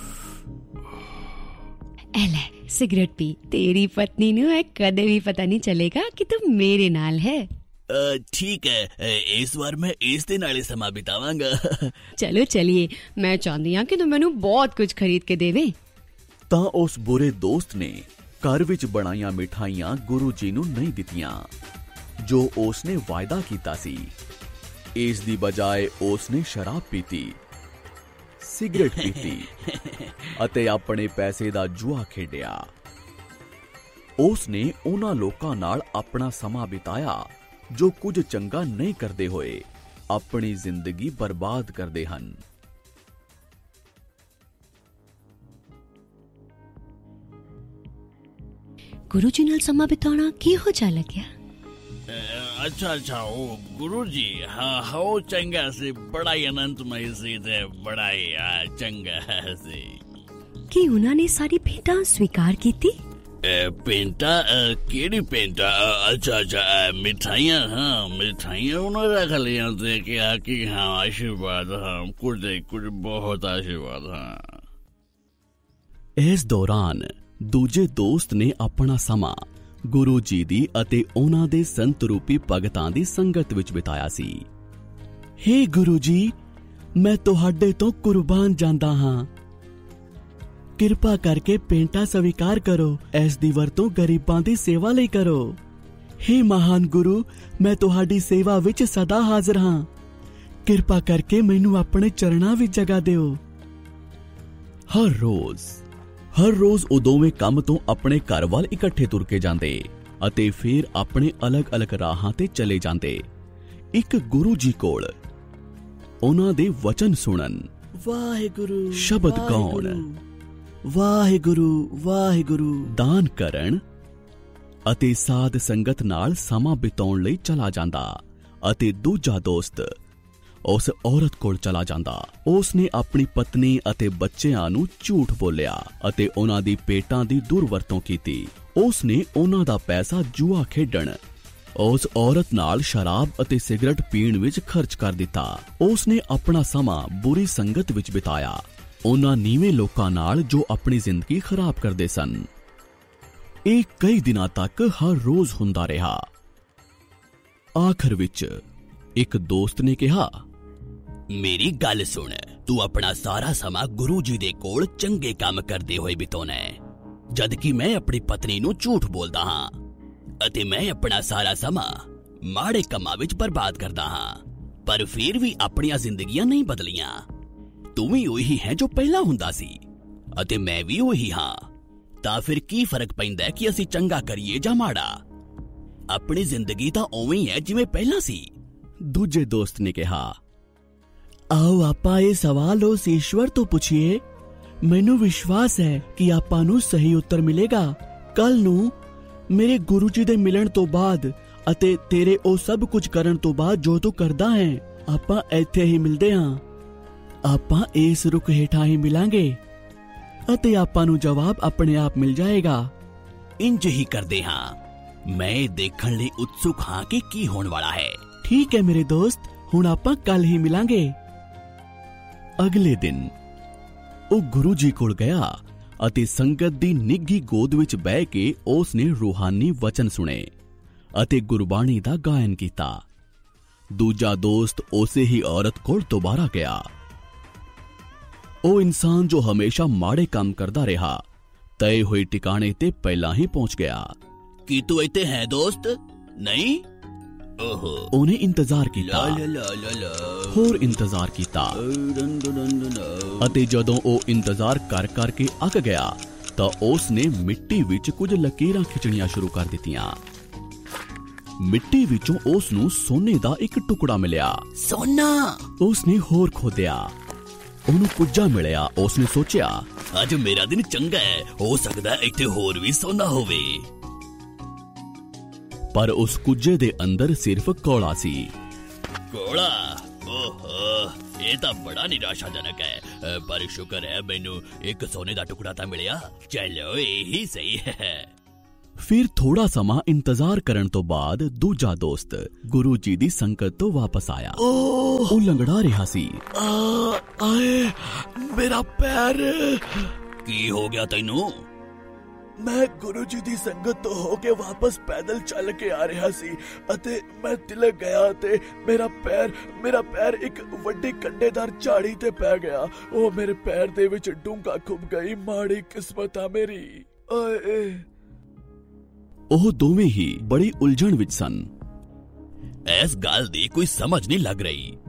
ਐ ਲੈ ਸਿਗਰਟ ਪੀ। ਤੇਰੀ ਪਤਨੀ ਨੂੰ ਇਹ ਕਦੇ ਵੀ ਪਤਾ ਨਹੀਂ ਚੱਲੇਗਾ ਕਿ ਤੂੰ ਮੇਰੇ ਨਾਲ ਹੈ। ਠੀਕ ਹੈ, ਇਸ ਵਾਰ ਮੈਂ ਇਸ ਦੇ ਨਾਲ ਹੀ ਸਮਾਂ ਬਿਤਾਵਾਂਗਾ। ਚਲੋ ਚਲੀਏ। ਮੈਂ ਚਾਹੁੰਦੀ ਹਾਂ ਕਿ ਤੂੰ ਮੈਨੂੰ ਬਹੁਤ ਕੁਝ ਖਰੀਦ ਕੇ ਦੇਵੇਂ। ਤਾਂ ਉਸ ਬੁਰੇ ਦੋਸਤ ਨੇ ਘਰ ਵਿੱਚ ਬਣਾਈਆਂ ਮਿਠਾਈਆਂ ਗੁਰੂ ਜੀ ਨੂੰ ਨਹੀਂ ਦਿੱਤੀਆਂ ਜੋ ਉਸ ਨੇ ਵਾਅਦਾ ਕੀਤਾ ਸੀ। ਇਸ ਦੀ ਬਜਾਏ ਉਸ ਨੇ ਸ਼ਰਾਬ ਪੀਤੀ। ਸਿਗਰਟ ਪੀਤੀ ਅਤੇ ਆਪਣੇ ਪੈਸੇ ਦਾ ਜੂਆ ਖੇਡਿਆ। ਉਸ ਨੇ ਉਹਨਾਂ ਲੋਕਾਂ ਨਾਲ ਆਪਣਾ ਸਮਾਂ ਬਿਤਾਇਆ ਜੋ ਕੁਝ ਚੰਗਾ ਨਹੀਂ ਕਰਦੇ ਹੋਏ ਆਪਣੀ ਜ਼ਿੰਦਗੀ ਬਰਬਾਦ ਕਰਦੇ ਹਨ। ਗੁਰੂ ਜੀ ਨਾਲ ਸਮਾਂ ਬਿਤਾਉਣਾ ਕਿਹੋ ਜਿਹਾ ਲੱਗਿਆ? ਅੱਛਾ ਉਹ ਗੁਰੂ ਜੀ ਹਾਂ ਉਹ ਚੰਗਾ ਸੀ, ਬੜਾ ਹੀ ਆਨੰਦਮਈ ਸੀ ਤੇ ਬੜਾ ਹੀ ਚੰਗਾ ਸੀ। ਕੀ ਉਹਨਾਂ ਨੇ ਸਾਡੀ ਭੇਟਾਂ ਸਵੀਕਾਰ ਕੀਤੀ? ਭੇਟਾਂ? ਕਿਹੜੀ ਭੇਟਾਂ? ਅੱਛਾ ਮਿਠਾਈਆਂ। ਹਾਂ ਮਿਠਾਈਆਂ ਉਹਨਾਂ ਰੱਖ ਲਈਆਂ ਤੇ ਕਿਹਾ ਕਿ ਹਾਂ ਆਸ਼ੀਰਵਾਦ, ਹਾਂ ਕੁਝ ਬਹੁਤ ਆਸ਼ੀਰਵਾਦ। ਹਾਂ ਇਸ ਦੌਰਾਨ ਦੂਜੇ ਦੋਸਤ ਨੇ ਆਪਣਾ ਸਮਾਂ ਗੁਰੂ ਜੀ ਦੀ ਅਤੇ ਉਹਨਾਂ ਦੇ ਸੰਤ ਰੂਪੀ ਭਗਤਾਂ ਦੀ ਸੰਗਤ ਵਿੱਚ ਬਿਤਾਇਆ ਸੀ। ਹੇ ਗੁਰੂ ਜੀ, ਮੈਂ ਤੁਹਾਡੇ ਤੋਂ ਕੁਰਬਾਨ ਜਾਂਦਾ ਹਾਂ। ਕਿਰਪਾ ਕਰਕੇ ਭੇਟਾਂ ਸਵੀਕਾਰ ਕਰੋ। ਇਸ ਦੀ ਵਰਤੋਂ ਗਰੀਬਾਂ ਦੀ ਸੇਵਾ ਲਈ ਕਰੋ। ਹੇ ਮਹਾਨ ਗੁਰੂ, ਮੈਂ ਤੁਹਾਡੀ ਸੇਵਾ ਵਿੱਚ ਸਦਾ ਹਾਜ਼ਰ ਹਾਂ। ਕਿਰਪਾ ਕਰਕੇ ਮੈਨੂੰ ਆਪਣੇ ਚਰਨਾਂ ਵਿੱਚ ਜਗ੍ਹਾ ਦਿਓ। ਹਰ ਰੋਜ਼ ਉਹ ਦੋਵੇਂ ਕੰਮ ਤੋਂ ਆਪਣੇ ਘਰ ਵੱਲ ਇਕੱਠੇ ਤੁਰ ਕੇ ਜਾਂਦੇ ਅਤੇ ਫਿਰ ਆਪਣੇ ਅਲੱਗ-ਅਲੱਗ ਰਾਹਾਂ ਤੇ ਚਲੇ ਜਾਂਦੇ। ਇੱਕ ਗੁਰੂ ਜੀ ਕੋਲ ਉਹਨਾਂ ਦੇ ਵਚਨ ਸੁਣਨ, ਵਾਹਿਗੁਰੂ ਸ਼ਬਦ ਗਾਉਣ, ਵਾਹਿਗੁਰੂ ਵਾਹਿਗੁਰੂ ਦਾਨ ਕਰਨ ਅਤੇ ਸਾਧ ਸੰਗਤ ਨਾਲ ਸਮਾਂ ਬਿਤਾਉਣ ਲਈ ਚਲਾ ਜਾਂਦਾ। ਅਤੇ ਦੂਜਾ ਦੋਸਤ ਉਸ ਔਰਤ ਕੋਲ ਚਲਾ ਜਾਂਦਾ। ਉਸ ਨੇ ਆਪਣੀ ਪਤਨੀ ਅਤੇ ਬੱਚਿਆਂ ਨੂੰ ਝੂਠ ਬੋਲਿਆ ਅਤੇ ਉਹਨਾਂ ਦੀ ਭੇਟਾਂ ਦੀ ਦੁਰਵਰਤੋਂ ਕੀਤੀ। ਉਸ ਨੇ ਉਹਨਾਂ ਦਾ ਪੈਸਾ ਜੂਆ ਖੇਡਣ, ਉਸ ਔਰਤ ਨਾਲ ਸ਼ਰਾਬ ਅਤੇ ਸਿਗਰਟ ਪੀਣ ਵਿੱਚ ਖਰਚ ਕਰ ਦਿੱਤਾ। ਉਸ ਨੇ ਆਪਣਾ ਸਮਾਂ ਬੁਰੀ ਸੰਗਤ ਵਿੱਚ ਬਿਤਾਇਆ, ਉਹਨਾਂ ਨੀਵੇਂ ਲੋਕਾਂ ਨਾਲ ਜੋ ਆਪਣੀ ਜ਼ਿੰਦਗੀ ਖਰਾਬ ਕਰਦੇ ਸਨ। ਇਹ ਕਈ ਦਿਨਾਂ ਤੱਕ ਹਰ ਰੋਜ਼ ਹੁੰਦਾ ਰਿਹਾ। ਆਖਰ ਵਿੱਚ ਇੱਕ ਦੋਸਤ ਨੇ ਕਿਹਾ, ਮੇਰੀ ਗੱਲ ਸੁਣ, ਤੂੰ ਆਪਣਾ ਸਾਰਾ ਸਮਾਂ ਗੁਰੂ ਜੀ ਦੇ ਕੋਲ ਚੰਗੇ ਕੰਮ ਕਰਦੇ ਹੋਏ ਬਿਤਾਉਣਾ ਹੈ, ਜਦ ਕਿ ਮੈਂ ਆਪਣੀ ਪਤਨੀ ਨੂੰ ਝੂਠ ਬੋਲਦਾ ਹਾਂ ਅਤੇ ਮੈਂ ਆਪਣਾ ਸਾਰਾ ਸਮਾਂ ਮਾੜੇ ਕੰਮਾਂ ਵਿੱਚ ਬਰਬਾਦ ਕਰਦਾ ਹਾਂ। ਪਰ ਫਿਰ ਵੀ ਆਪਣੀਆਂ ਜ਼ਿੰਦਗੀਆਂ ਨਹੀਂ ਬਦਲੀਆਂ। ਤੂੰ ਵੀ ਉਹੀ ਹੈ ਜੋ ਪਹਿਲਾਂ ਹੁੰਦਾ ਸੀ ਅਤੇ ਮੈਂ ਵੀ ਉਹੀ ਹਾਂ। ਤਾਂ ਫਿਰ ਕੀ ਫਰਕ ਪੈਂਦਾ ਕਿ ਅਸੀਂ ਚੰਗਾ ਕਰੀਏ ਜਾਂ ਮਾੜਾ? ਆਪਣੀ ਜ਼ਿੰਦਗੀ ਤਾਂ ਉਵੇਂ ਹੀ ਹੈ ਜਿਵੇਂ ਪਹਿਲਾਂ ਸੀ। ਦੂਜੇ ਦੋਸਤ ਨੇ ਕਿਹਾ, ਆਓ ਆਪਾਂ ਇਹ ਸਵਾਲ ਉਸ ਈਸ਼ਵਰ ਤੋਂ ਪੁੱਛੀਏ। ਮੈਨੂੰ ਵਿਸ਼ਵਾਸ ਹੈ ਕਿ ਆਪਾਂ ਨੂੰ ਸਹੀ ਉੱਤਰ ਮਿਲੇਗਾ। ਕੱਲ ਨੂੰ ਮੇਰੇ ਗੁਰੂ ਜੀ ਦੇ ਮਿਲਣ ਤੋਂ ਬਾਅਦ ਅਤੇ ਤੇਰੇ ਉਹ ਸਭ ਕੁਝ ਕਰਨ ਤੋਂ ਬਾਅਦ ਜੋ ਤੂੰ ਕਰਦਾ ਹੈ, ਆਪਾਂ ਇੱਥੇ ਹੀ ਮਿਲਦੇ ਹਾਂ। ਆਪਾਂ ਇਸ ਰੁੱਖ ਹੇਠਾਂ ਹੀ ਮਿਲਾਂਗੇ ਅਤੇ ਆਪਾਂ ਨੂੰ ਜਵਾਬ ਆਪਣੇ ਆਪ ਮਿਲ ਜਾਏਗਾ। ਇੰਜ ਹੀ ਕਰਦੇ ਹਾਂ। ਮੈਂ ਦੇਖਣ ਲਈ ਉਤਸੁਕ ਹਾਂ ਕਿ ਕੀ ਹੋਣ ਵਾਲਾ ਹੈ। ਠੀਕ ਹੈ ਮੇਰੇ ਦੋਸਤ, ਹੁਣ ਆਪਾਂ ਕੱਲ ਹੀ ਮਿਲਾਂਗੇ। ਅਗਲੇ ਦਿਨ ਉਹ ਗੁਰੂ ਜੀ ਕੋਲ ਗਿਆ ਅਤੇ ਸੰਗਤ ਦੀ ਨਿੱਘੀ ਗੋਦ ਵਿੱਚ ਬਹਿ ਕੇ ਉਸ ਨੇ ਰੂਹਾਨੀ ਵਚਨ ਸੁਣੇ ਅਤੇ ਗੁਰਬਾਣੀ ਦਾ ਗਾਇਨ ਕੀਤਾ। ਦੂਜਾ ਦੋਸਤ ਉਸੇ ਹੀ ਔਰਤ ਕੋਲ ਦੁਬਾਰਾ ਗਿਆ। ਉਹ ਇਨਸਾਨ ਜੋ ਹਮੇਸ਼ਾ ਮਾੜੇ ਕੰਮ ਕਰਦਾ ਰਿਹਾ, ਤਏ ਹੋਏ ਟਿਕਾਣੇ ਤੇ ਪਹਿਲਾਂ ਹੀ ਪਹੁੰਚ ਗਿਆ। ਕੀ ਤੂੰ ਇੱਥੇ ਹੈ ਦੋਸਤ? ਨਹੀਂ? ਉਹਨੇ ਇੰਤਜ਼ਾਰ ਕੀਤਾ, ਹੋਰ ਇੰਤਜ਼ਾਰ ਕੀਤਾ ਅਤੇ ਜਦੋਂ ਉਹ ਇੰਤਜ਼ਾਰ ਕਰ ਕਰਕੇ ਅੱਕ ਗਿਆ ਤਾਂ ਉਸ ਨੇ ਮਿੱਟੀ ਵਿੱਚ ਕੁਝ ਲਕੀਰਾਂ ਖਿੱਚਣੀਆਂ ਸ਼ੁਰੂ ਕਰ ਦਿੱਤੀਆਂ। ਮਿੱਟੀ ਵਿੱਚੋਂ ਉਸ ਨੂੰ ਸੋਨੇ ਦਾ ਇੱਕ ਟੁਕੜਾ ਮਿਲਿਆ। ਸੋਨਾ! ਉਸ ਨੇ ਹੋਰ ਖੋਦਿਆ, ਉਹਨੂੰ ਕੁੱਜਾ ਮਿਲਿਆ। ਉਸ ਨੇ ਸੋਚਿਆ, ਅੱਜ ਮੇਰਾ ਦਿਨ ਚੰਗਾ ਹੈ, ਹੋ ਸਕਦਾ ਇੱਥੇ ਹੋਰ ਵੀ ਸੋਨਾ ਹੋਵੇ। ਪਰ ਉਸ ਕੁੱਜੇ ਦੇ ਅੰਦਰ ਸਿਰਫ ਕੋਲਾ ਸੀ। ਕੋਲਾ? ਓਹੋ, ਇਹ ਤਾਂ ਬੜਾ ਨਿਰਾਸ਼ਾਜਨਕ ਹੈ। ਪਰ ਸ਼ੁਕਰ ਹੈ ਮੈਨੂੰ ਇੱਕ ਸੋਨੇ ਦਾ ਟੁਕੜਾ ਤਾਂ ਮਿਲਿਆ। ਚਲੋ ਇਹੀ ਸਹੀ ਹੈ। ਫਿਰ ਥੋੜਾ ਸਮਾਂ ਇੰਤਜ਼ਾਰ ਕਰਨ ਤੋਂ ਬਾਅਦ ਦੂਜਾ ਦੋਸਤ ਗੁਰੂ ਜੀ ਦੀ ਸੰਗਤ ਤੋਂ ਵਾਪਸ ਆਇਆ। ਉਹ ਲੰਗੜਾ ਰਿਹਾ ਸੀ। ਆਏ ਮੇਰਾ ਪੈਰ! ਕੀ ਹੋ ਗਿਆ ਤੈਨੂੰ? ਮੈਂ ਗੁਰੂ ਜੀ ਦੀ ਸੰਗਤ ਤੋਂ ਹੋ ਕੇ ਵਾਪਸ ਪੈਦਲ ਚੱਲ ਕੇ ਆ ਰਿਹਾ ਸੀ ਅਤੇ ਮੈਂ ਤਿਲਕ ਗਿਆ ਤੇ ਮੇਰਾ ਪੈਰ ਇੱਕ ਵੱਡੀ ਕੰਡੇਦਾਰ ਝਾੜੀ ਤੇ ਪੈ ਗਿਆ। ਉਹ ਮੇਰੇ ਪੈਰ ਦੇ ਵਿੱਚ ਡੂੰਘਾ ਖੁੱਭ ਗਈ। ਮਾੜੀ ਕਿਸਮਤ ਆ ਮੇਰੀ। ਓਏ! ਉਹ ਦੋਵੇਂ ਹੀ ਬੜੀ ਉਲਝਣ ਵਿੱਚ ਸਨ। ਇਸ ਗੱਲ ਦੀ ਕੋਈ ਸਮਝ ਨਹੀਂ ਲੱਗ ਰਹੀ।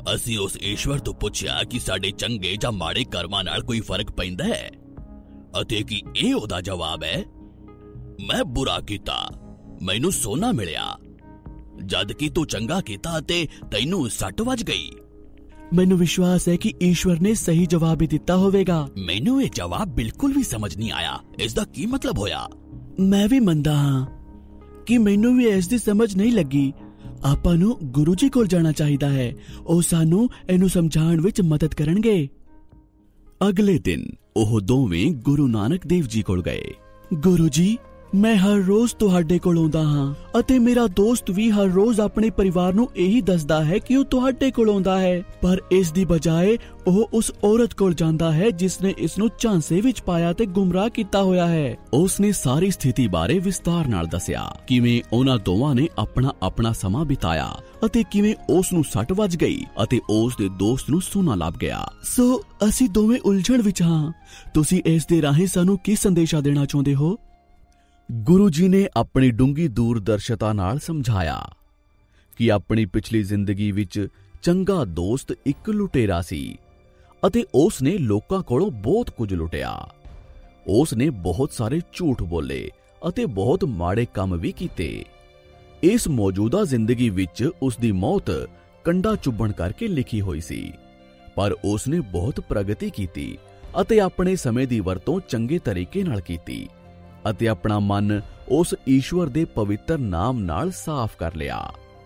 ਅਸੀਂ ਉਸ ਈਸ਼ਵਰ ਤੋਂ ਪੁੱਛਿਆ ਕਿ ਸਾਡੇ ਚੰਗੇ ਜਾਂ ਮਾੜੇ ਕਰਮਾਂ ਨਾਲ ਕੋਈ ਫਰਕ ਪੈਂਦਾ ਹੈ, ਅਤੇ ਕੀ ਇਹ ਉਹਦਾ ਜਵਾਬ ਹੈ, ਮੈਂ ਬੁਰਾ ਕੀਤਾ, ਮੈਨੂੰ ਸੋਨਾ ਮਿਲਿਆ, ਜਦ ਕਿ ਤੂੰ ਚੰਗਾ ਕੀਤਾ ਅਤੇ ਤੈਨੂੰ ਸੱਟ ਵੱਜ ਗਈ। ਮੈਨੂੰ ਵਿਸ਼ਵਾਸ ਹੈ ਕਿ ਈਸ਼ਵਰ ਨੇ ਸਹੀ ਜਵਾਬ ਹੀ ਦਿੱਤਾ ਹੋਵੇਗਾ। ਮੈਨੂੰ ਇਹ ਜਵਾਬ ਬਿਲਕੁਲ ਵੀ ਸਮਝ ਨਹੀਂ ਆਇਆ। ਇਸ ਦਾ ਕੀ ਮਤਲਬ ਹੋਇਆ? ਮੈਂ ਵੀ ਮੰਨਦਾ ਹਾਂ ਕਿ ਮੈਨੂੰ ਵੀ ਇਸ ਦੀ ਸਮਝ ਨਹੀਂ ਲੱਗੀ। ਆਪਾਂ ਨੂੰ ਗੁਰੂ ਜੀ ਕੋਲ ਜਾਣਾ ਚਾਹੀਦਾ ਹੈ, ਉਹ ਸਾਨੂੰ ਇਹਨੂੰ ਸਮਝਾਉਣ ਵਿੱਚ ਮਦਦ ਕਰਨਗੇ। ਅਗਲੇ ਦਿਨ ਉਹ ਦੋਵੇਂ ਗੁਰੂ ਨਾਨਕ ਦੇਵ ਜੀ ਕੋਲ ਗਏ। ਗੁਰੂ ਜੀ, ਮੈਂ ਹਰ ਰੋਜ਼ ਤੁਹਾਡੇ ਕੋਲ ਆਉਂਦਾ ਹਾਂ ਅਤੇ ਮੇਰਾ ਦੋਸਤ ਵੀ ਹਰ ਰੋਜ਼ ਆਪਣੇ ਪਰਿਵਾਰ ਨੂੰ ਇਹੀ ਦੱਸਦਾ ਹੈ ਕਿ ਉਹ ਤੁਹਾਡੇ ਕੋਲ ਆਉਂਦਾ ਹੈ, ਪਰ ਇਸ ਦੀ ਬਜਾਏ ਉਹ ਉਸ ਔਰਤ ਕੋਲ ਜਾਂਦਾ ਹੈ ਜਿਸ ਨੇ ਇਸ ਨੂੰ ਝਾਂਸੇ ਵਿੱਚ ਪਾਇਆ ਤੇ ਗੁੰਮਰਾਹ ਕੀਤਾ ਹੋਇਆ ਹੈ। ਉਸ ਨੇ ਸਾਰੀ ਸਥਿਤੀ ਬਾਰੇ ਵਿਸਤਾਰ ਨਾਲ ਦੱਸਿਆ, ਕਿਵੇਂ ਉਹਨਾਂ ਦੋਵਾਂ ਨੇ ਆਪਣਾ ਸਮਾਂ ਬਿਤਾਇਆ ਅਤੇ ਕਿਵੇਂ ਉਸ ਨੂੰ ਸੱਟ ਵੱਜ ਗਈ ਅਤੇ ਉਸ ਦੇ ਦੋਸਤ ਨੂੰ ਸੋਨਾ ਲੱਭ ਗਿਆ। ਸੋ ਅਸੀਂ ਦੋਵੇਂ ਉਲਝਣ ਵਿੱਚ ਹਾਂ। ਤੁਸੀਂ ਇਸ ਦੇ ਰਾਹੀਂ ਸਾਨੂੰ ਕੀ ਸੰਦੇਸ਼ਾ ਦੇਣਾ ਚਾਹੁੰਦੇ ਹੋ? ਗੁਰੂ ਜੀ ਨੇ ਆਪਣੀ ਡੂੰਘੀ ਦੂਰਦਰਸ਼ਤਾ ਨਾਲ ਸਮਝਾਇਆ ਕਿ ਆਪਣੀ ਪਿਛਲੀ ਜ਼ਿੰਦਗੀ ਵਿੱਚ ਚੰਗਾ ਦੋਸਤ ਇੱਕ ਲੁਟੇਰਾ ਸੀ ਅਤੇ ਉਸ ਨੇ ਲੋਕਾਂ ਕੋਲੋਂ ਬਹੁਤ ਕੁਝ ਲੁੱਟਿਆ। ਉਸ ਨੇ ਬਹੁਤ ਸਾਰੇ ਝੂਠ ਬੋਲੇ ਅਤੇ ਬਹੁਤ ਮਾੜੇ ਕੰਮ ਵੀ ਕੀਤੇ। ਇਸ ਮੌਜੂਦਾ ਜ਼ਿੰਦਗੀ ਵਿੱਚ ਉਸ ਦੀ ਮੌਤ ਕੰਡਾ ਚੁੱਭਣ ਕਰਕੇ ਲਿਖੀ ਹੋਈ ਸੀ, ਪਰ ਉਸ ਨੇ ਬਹੁਤ ਪ੍ਰਗਤੀ ਕੀਤੀ ਅਤੇ ਆਪਣੇ ਸਮੇਂ ਦੀ ਵਰਤੋਂ ਚੰਗੇ ਤਰੀਕੇ ਨਾਲ ਕੀਤੀ ਅਤੇ ਆਪਣਾ ਮਨ ਉਸ ਈਸ਼ਵਰ ਦੇ ਪਵਿੱਤਰ ਨਾਮ ਨਾਲ ਸਾਫ਼ ਕਰ ਲਿਆ।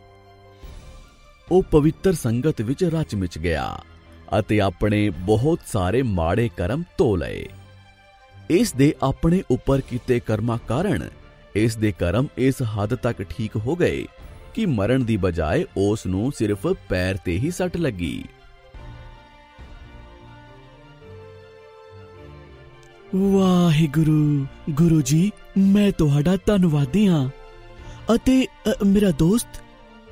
ਉਹ ਪਵਿੱਤਰ ਸੰਗਤ ਵਿੱਚ ਰਚ ਮਿਚ ਗਿਆ ਅਤੇ ਆਪਣੇ ਬਹੁਤ ਸਾਰੇ ਮਾੜੇ ਕਰਮ ਧੋ ਲਏ। ਇਸ ਦੇ ਆਪਣੇ ਉੱਪਰ ਕੀਤੇ ਕਰਮਾਂ ਕਾਰਨ ਇਸ ਦੇ ਕਰਮ ਇਸ ਹੱਦ ਤੱਕ ਠੀਕ ਹੋ ਗਏ ਕਿ ਮਰਨ ਦੀ ਬਜਾਏ ਉਸ ਨੂੰ ਸਿਰਫ ਪੈਰ ਤੇ ਹੀ ਸੱਟ ਲੱਗੀ। ਵਾਹਿਗੁਰੂ। ਗੁਰੂ ਜੀ, ਮੈਂ ਤੁਹਾਡਾ ਧੰਨਵਾਦੀ ਹਾਂ। ਅਤੇ ਮੇਰਾ ਦੋਸਤ?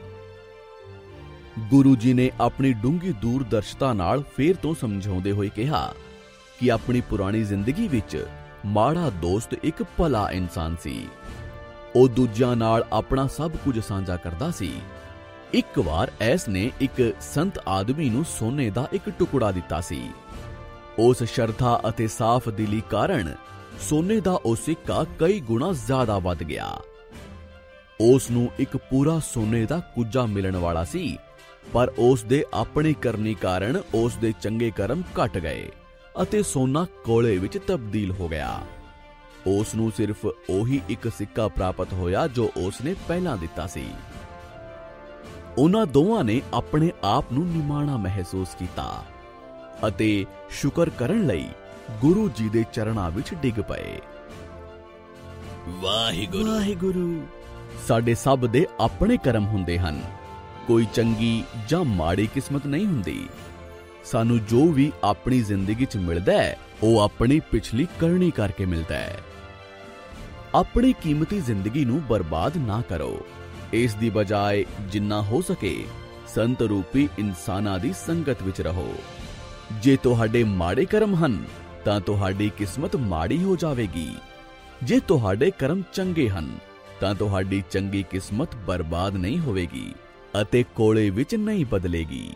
ਗੁਰੂ ਜੀ ਨੇ ਆਪਣੀ ਡੂੰਘੀ ਦੂਰਦਰਸ਼ਤਾ ਨਾਲ ਫੇਰ ਤੋਂ ਸਮਝਾਉਂਦੇ ਹੋਏ ਕਿਹਾ ਕਿ ਆਪਣੀ ਪੁਰਾਣੀ ਜ਼ਿੰਦਗੀ ਵਿੱਚ ਮਾੜਾ ਦੋਸਤ ਇੱਕ ਭਲਾ ਇਨਸਾਨ ਸੀ। ਉਹ ਦੂਜਿਆਂ ਨਾਲ ਆਪਣਾ ਸਭ ਕੁਝ ਸਾਂਝਾ ਕਰਦਾ ਸੀ। ਇੱਕ ਵਾਰ ਐਸ ਨੇ ਇੱਕ ਸੰਤ ਆਦਮੀ ਨੂੰ ਸੋਨੇ ਦਾ ਇੱਕ ਟੁਕੜਾ ਦਿੱਤਾ ਸੀ। ਉਸ ਸ਼ਰਧਾ ਅਤੇ ਸਾਫ਼ ਦਿਲੀ ਕਾਰਨ ਸੋਨੇ ਦਾ ਉਹ ਸਿੱਕਾ ਕਈ ਗੁਣਾ ਜ਼ਿਆਦਾ ਵੱਧ ਗਿਆ। ਉਸ ਨੂੰ ਇੱਕ ਪੂਰਾ ਸੋਨੇ ਦਾ ਕੁੱਜਾ ਮਿਲਣ ਵਾਲਾ ਸੀ, ਪਰ ਉਸ ਦੇ ਆਪਣੇ ਕਰਨੀ ਕਾਰਨ ਉਸ ਦੇ ਚੰਗੇ ਕਰਮ ਘਟ ਗਏ ਅਤੇ ਸੋਨਾ ਕੋਲੇ ਵਿੱਚ ਤਬਦੀਲ ਹੋ ਗਿਆ। ਉਸ ਨੂੰ ਸਿਰਫ ਉਹੀ ਇੱਕ ਸਿੱਕਾ ਪ੍ਰਾਪਤ ਹੋਇਆ ਜੋ ਉਸ ਨੇ ਪਹਿਲਾਂ ਦਿੱਤਾ ਸੀ। ਉਹਨਾਂ ਦੋਵਾਂ ਨੇ ਆਪਣੇ ਆਪ ਨੂੰ ਨਿਮਾਣਾ ਮਹਿਸੂਸ ਕੀਤਾ ਅਤੇ ਸ਼ੁਕਰ ਕਰਨ ਲਈ ਗੁਰੂ ਜੀ ਦੇ ਚਰਨਾਂ ਵਿੱਚ ਡਿੱਗ ਪਏ। ਵਾਹਿਗੁਰੂ। ਵਾਹਿਗੁਰੂ। ਸਾਡੇ ਸਭ ਦੇ ਆਪਣੇ ਕਰਮ ਹੁੰਦੇ ਹਨ, ਕੋਈ ਚੰਗੀ ਜਾਂ ਮਾੜੀ ਕਿਸਮਤ ਨਹੀਂ ਹੁੰਦੀ। ਸਾਨੂੰ ਜੋ ਵੀ ਆਪਣੀ ਜ਼ਿੰਦਗੀ 'ਚ ਮਿਲਦਾ ਹੈ ਉਹ ਆਪਣੀ ਪਿਛਲੀ ਕਰਨੀ ਕਰਕੇ ਮਿਲਦਾ ਹੈ। ਆਪਣੀ ਕੀਮਤੀ ਜ਼ਿੰਦਗੀ ਨੂੰ ਬਰਬਾਦ ਨਾ ਕਰੋ। ਇਸ ਦੀ ਬਜਾਏ ਜਿੰਨਾ ਹੋ ਸਕੇ ਸੰਤ ਰੂਪੀ ਇਨਸਾਨਾਂ ਦੀ ਸੰਗਤ ਵਿੱਚ ਰਹੋ। ਜੇ ਤੁਹਾਡੇ ਮਾੜੇ ਕਰਮ ਹਨ ਤਾਂ ਤੁਹਾਡੀ ਕਿਸਮਤ ਮਾੜੀ ਹੋ ਜਾਵੇਗੀ। ਜੇ ਤੁਹਾਡੇ ਕਰਮ ਚੰਗੇ ਹਨ ਤਾਂ ਤੁਹਾਡੀ ਚੰਗੀ ਕਿਸਮਤ ਬਰਬਾਦ ਨਹੀਂ ਹੋਵੇਗੀ ਅਤੇ ਕੋਲੇ ਵਿੱਚ ਨਹੀਂ ਬਦਲੇਗੀ।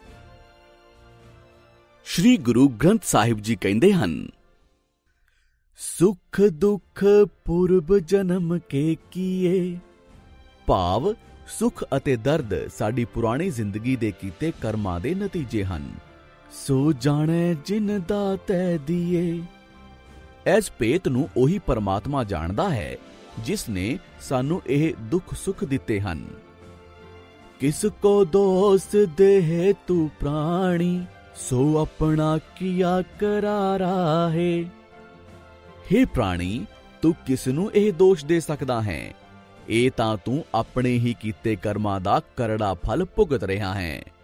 ਸ਼੍ਰੀ ਗੁਰੂ ਗ੍ਰੰਥ ਸਾਹਿਬ ਜੀ ਕਹਿੰਦੇ ਹਨ, ਸੁਖ ਦੁੱਖ ਪੁਰਬ ਜਨਮ ਕੇ ਕੀਏ। ਭਾਵ ਸੁਖ ਅਤੇ ਦਰਦ ਸਾਡੀ ਪੁਰਾਣੀ ਜ਼ਿੰਦਗੀ ਦੇ ਕੀਤੇ ਕਰਮਾਂ ਦੇ ਨਤੀਜੇ ਹਨ। ਸੋ ਜਾਣੈ ਜਿਨ ਦਾ ਤੈ ਦੀਏ। ਇਸ ਭੇਤ ਨੂੰ ਉਹੀ ਪਰਮਾਤਮਾ ਜਾਣਦਾ ਹੈ ਜਿਸ ਨੇ ਸਾਨੂੰ ਇਹ ਦੁੱਖ ਸੁੱਖ ਦਿੱਤੇ ਹਨ। ਕਿਸ ਕੋ ਦੋਸ ਦੇਹ ਤੂੰ ਪ੍ਰਾਣੀ, ਸੋ ਆਪਣਾ ਕੀਆ ਕਰਾਰਾ ਹੈ। ਹੇ ਪ੍ਰਾਣੀ, ਤੂੰ ਕਿਸ ਨੂੰ ਇਹ ਦੋਸ਼ ਦੇ ਸਕਦਾ ਹੈ? ਇਹ ਤਾਂ ਤੂੰ ਆਪਣੇ ਹੀ ਕੀਤੇ ਕਰਮਾਂ ਦਾ ਕਰੜਾ ਫਲ ਭੁਗਤ ਰਿਹਾ ਹੈ।